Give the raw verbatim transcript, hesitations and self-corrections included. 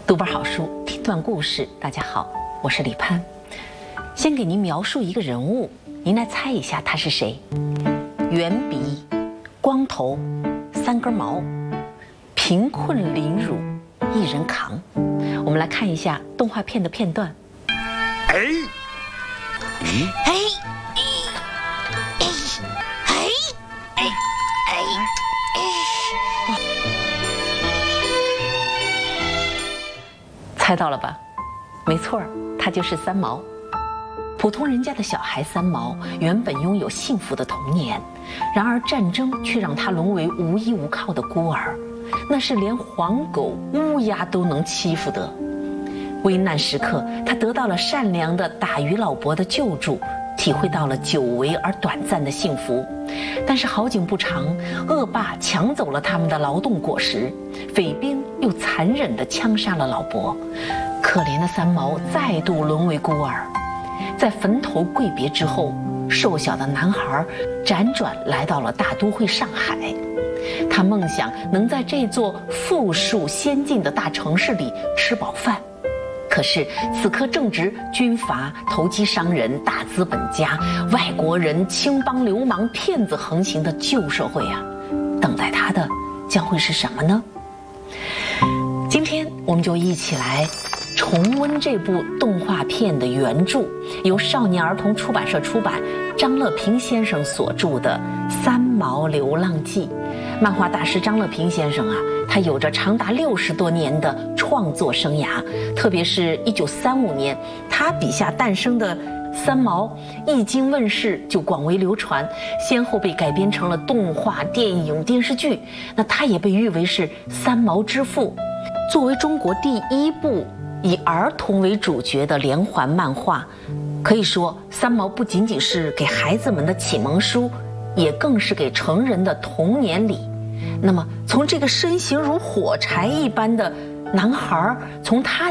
读本好书，听段故事。大家好，我是李攀。先给您描述一个人物，您来猜一下他是谁？圆鼻，光头，三根毛，贫困凌辱，一人扛。我们来看一下动画片的片段。 哎，嗯， 哎，哎，哎，哎，哎， 猜到了吧？没错，他就是三毛。普通人家的小孩三毛原本拥有幸福的童年，然而战争却让他沦为无依无靠的孤儿，那是连黄狗、乌鸦都能欺负的。危难时刻，他得到了善良的打鱼老伯的救助，体会到了久违而短暂的幸福。但是好景不长，恶霸抢走了他们的劳动果实，匪兵又残忍地枪杀了老伯，可怜的三毛再度沦为孤儿。在坟头跪别之后，瘦小的男孩辗转来到了大都会上海。他梦想能在这座富庶先进的大城市里吃饱饭，可是此刻正值军阀、投机商人、大资本家、外国人、青帮流氓、骗子横行的旧社会啊，等待他的将会是什么呢？今天我们就一起来重温这部动画片的原著，由少年儿童出版社出版，张乐平先生所著的《三毛流浪记》。漫画大师张乐平先生啊，他有着长达六十多年的创作生涯，特别是一九三五年，他笔下诞生的三毛一经问世就广为流传，先后被改编成了动画、电影、电视剧。那他也被誉为是三毛之父。作为中国第一部以儿童为主角的连环漫画，可以说三毛不仅仅是给孩子们的启蒙书，也更是给成人的童年礼。那么从这个身形如火柴一般的男孩，从他